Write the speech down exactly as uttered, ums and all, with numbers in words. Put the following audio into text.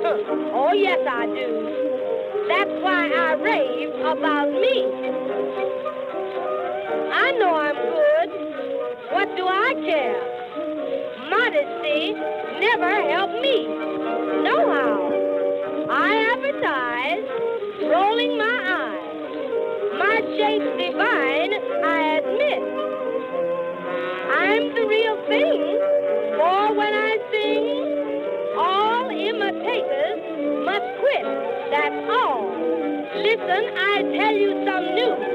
Oh, yes, I do. That's why I rave about me. I know I'm good. What do I care? Modesty never helped me. Nohow. I advertise, rolling my eyes. My shape's divine, I admit. I'm the real thing, for when I sing, all imitators must quit. That's all. Listen, I tell you some news.